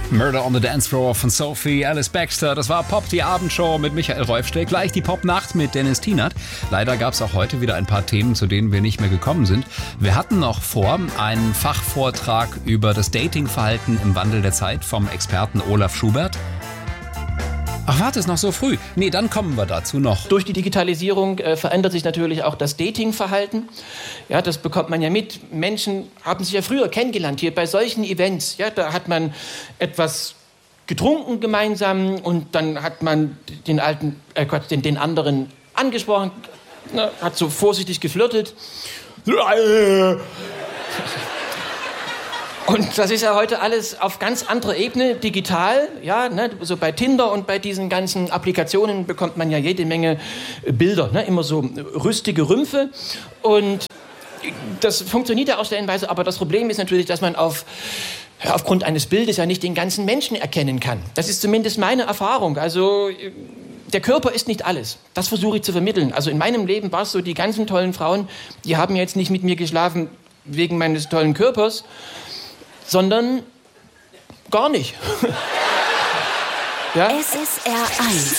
Murder on the Dance Floor von Sophie Alice Baxter. Das war Pop, die Abendshow mit Michael Reufstedt. Gleich die Pop-Nacht mit Dennis Tienert. Leider gab es auch heute wieder ein paar Themen, zu denen wir nicht mehr gekommen sind. Wir hatten noch vor einen Fachvortrag über das Datingverhalten im Wandel der Zeit vom Experten Olaf Schubert. Ach, warte, ist noch so früh. Nee, dann kommen wir dazu noch. Durch die Digitalisierung verändert sich natürlich auch das Datingverhalten. Ja, das bekommt man ja mit. Menschen haben sich ja früher kennengelernt, hier bei solchen Events. Ja, da hat man etwas getrunken gemeinsam und dann hat man den anderen angesprochen, hat so vorsichtig geflirtet. Und das ist ja heute alles auf ganz anderer Ebene, digital, ja, ne, so bei Tinder und bei diesen ganzen Applikationen bekommt man ja jede Menge Bilder, ne, immer so rüstige Rümpfe und das funktioniert ja auch stellenweise, aber das Problem ist natürlich, dass man aufgrund eines Bildes ja nicht den ganzen Menschen erkennen kann. Das ist zumindest meine Erfahrung, also der Körper ist nicht alles, das versuche ich zu vermitteln. Also in meinem Leben war es so, die ganzen tollen Frauen, die haben jetzt nicht mit mir geschlafen wegen meines tollen Körpers, sondern gar nicht. Ja? SSR 1